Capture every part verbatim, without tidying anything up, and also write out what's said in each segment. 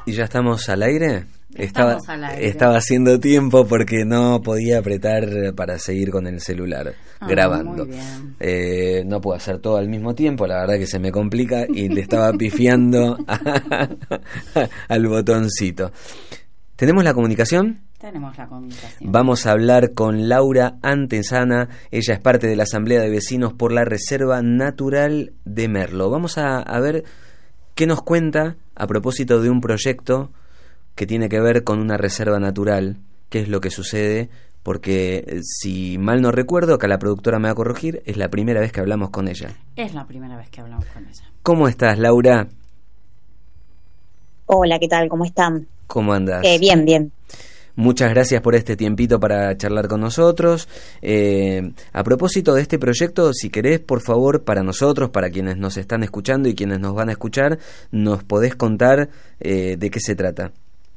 ¿Y ya estamos al aire? Estaba, Estamos al aire. Estaba haciendo tiempo porque no podía apretar para seguir con el celular Ah, grabando. muy bien. Eh, no puedo hacer todo al mismo tiempo, la verdad que se me complica y le estaba pifiando a- al botoncito. ¿Tenemos la comunicación? Tenemos la comunicación. Vamos a hablar con Laura Antesana. Ella es parte de la Asamblea de Vecinos por la Reserva Natural de Merlo. Vamos a, a ver qué nos cuenta a propósito de un proyecto que tiene que ver con una reserva natural, qué es lo que sucede, porque si mal no recuerdo, acá la productora me va a corregir, es la primera vez que hablamos con ella. Es la primera vez que hablamos con ella. ¿Cómo estás, Laura? Hola, ¿qué tal? ¿Cómo están? ¿Cómo andas? Eh, bien, bien. Muchas gracias por este tiempito para charlar con nosotros. Eh, a propósito de este proyecto, si querés, por favor, para nosotros, para quienes nos están escuchando y quienes nos van a escuchar, nos podés contar eh, de qué se trata.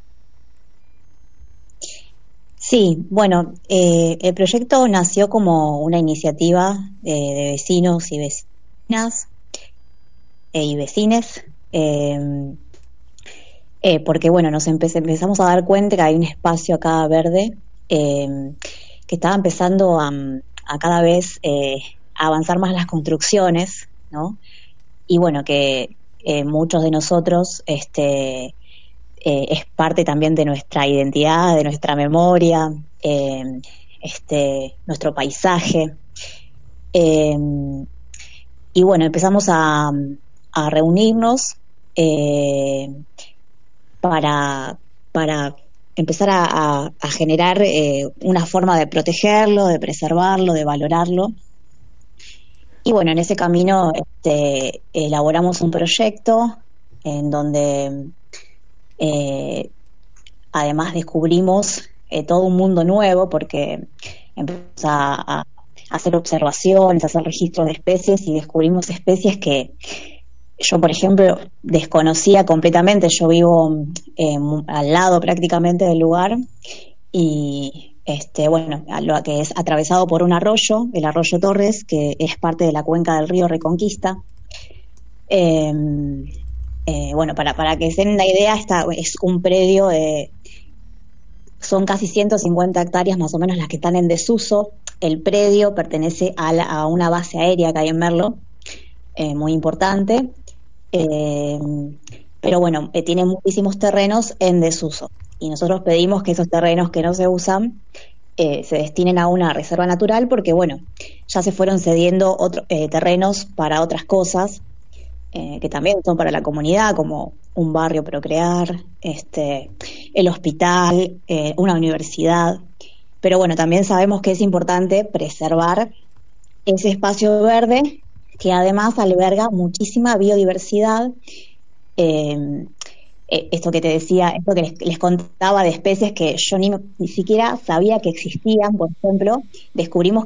Sí, bueno, eh, el proyecto nació como una iniciativa eh, de vecinos y vecinas eh, y vecines, eh, eh, porque bueno, nos empe- empezamos a dar cuenta que hay un espacio acá verde eh, que estaba empezando a, a cada vez eh, a avanzar más las construcciones, ¿no? Y bueno, que eh, muchos de nosotros, este Eh, es parte también de nuestra identidad, de nuestra memoria, eh, este, nuestro paisaje. Eh, y bueno, empezamos a, a reunirnos eh, para, para empezar a, a, a generar eh, una forma de protegerlo, de preservarlo, de valorarlo. Y bueno, en ese camino este, elaboramos un proyecto en donde Eh, además descubrimos eh, todo un mundo nuevo porque empezamos a, a hacer observaciones, a hacer registros de especies y descubrimos especies que yo, por ejemplo, desconocía completamente. Yo vivo eh, al lado prácticamente del lugar y este bueno, lo que es atravesado por un arroyo, el arroyo Torres, que es parte de la cuenca del río Reconquista. Eh, Eh, bueno, para, para que se den una idea, esta es un predio de... Son casi ciento cincuenta hectáreas más o menos las que están en desuso. El predio pertenece a, la, a una base aérea que hay en Merlo, eh, muy importante. Eh, pero bueno, eh, tiene muchísimos terrenos en desuso. Y nosotros pedimos que esos terrenos que no se usan eh, se destinen a una reserva natural porque, bueno, ya se fueron cediendo otro, eh, terrenos para otras cosas. Eh, que también son para la comunidad, como un barrio Procrear, este, el hospital, eh, una universidad. Pero bueno, también sabemos que es importante preservar ese espacio verde que además alberga muchísima biodiversidad. Eh, eh, esto que te decía, esto que les, les contaba de especies que yo ni, ni siquiera sabía que existían, por ejemplo, descubrimos